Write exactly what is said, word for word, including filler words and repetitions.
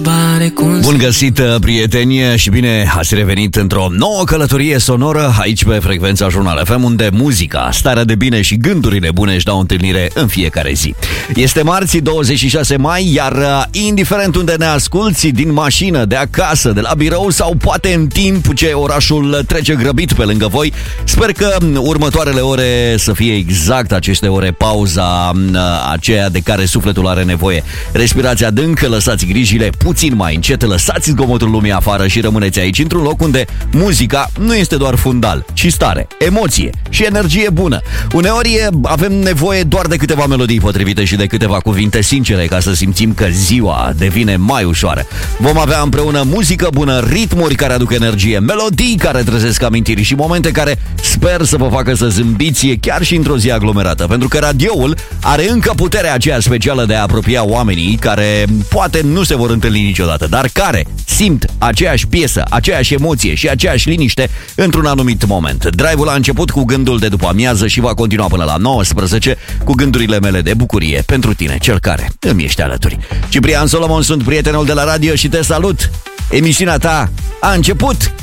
Bun găsit, prieteni, și bine ați revenit într-o nouă călătorie sonoră aici pe Frecvența Jurnal F M, unde muzica, starea de bine și gândurile bune își dau întâlnire în fiecare zi. Este marți, douăzeci și șase mai, iar indiferent unde ne asculți, din mașină, de acasă, de la birou sau poate în timp ce orașul trece grăbit pe lângă voi, sper că următoarele ore să fie exact aceste ore, pauza aceea de care sufletul are nevoie. Respirați adânc, lăsați grijile puțin mai încet, lăsați zgomotul lumii afară și rămâneți aici, într-un loc unde muzica nu este doar fundal, ci stare, emoție și energie bună. Uneori avem nevoie doar de câteva melodii potrivite și de câteva cuvinte sincere ca să simțim că ziua devine mai ușoară. Vom avea împreună muzică bună, ritmuri care aduc energie, melodii care trezesc amintiri și momente care sper să vă facă să zâmbiți chiar și într-o zi aglomerată, pentru că radioul are încă puterea aceea specială de a apropia oamenii care poate nu se vor întâlni niciodată, dar care simt aceeași piesă, aceeași emoție și aceeași liniște într-un anumit moment. Drive-ul a început cu gândul de după amiază și va continua până la nouăsprezece cu gândurile mele de bucurie pentru tine, cel care îmi ești alături. Ciprian Solomon sunt, prietenul de la radio, și te salut! Emisiunea ta a început!